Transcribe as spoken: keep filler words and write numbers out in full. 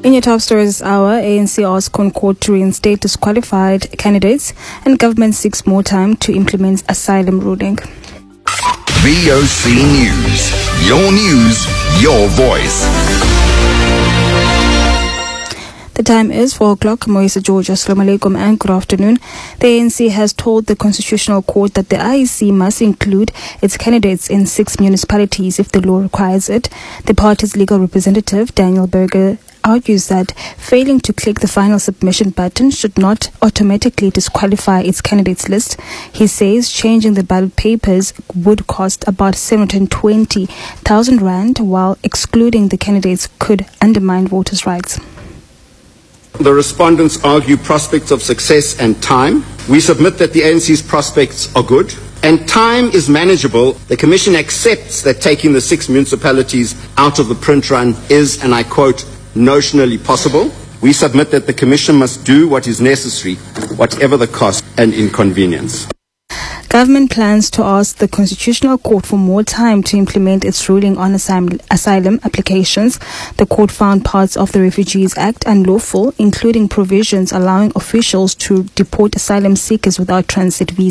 In your top stories this hour, A N C asks Concord to reinstate disqualified candidates and government seeks more time to implement asylum ruling. V O C News. Your news, your voice. The time is four o'clock. Moisa George, assalamu alaikum and good afternoon. The A N C has told the Constitutional Court that the I E C must include its candidates in six municipalities if the law requires it. The party's legal representative, Daniel Berger, argues that failing to click the final submission button should not automatically disqualify its candidates list. He says changing the ballot papers would cost about seven hundred twenty thousand rand, while excluding the candidates could undermine voters' rights. The respondents argue prospects of success and time. We submit that the A N C's prospects are good and time is manageable. The Commission accepts that taking the six municipalities out of the print run is, and I quote, notionally possible. We submit that the Commission must do what is necessary, whatever the cost and inconvenience. Government plans to ask the Constitutional Court for more time to implement its ruling on asylum, asylum applications. The court found parts of the Refugees Act unlawful, including provisions allowing officials to deport asylum seekers without transit visas.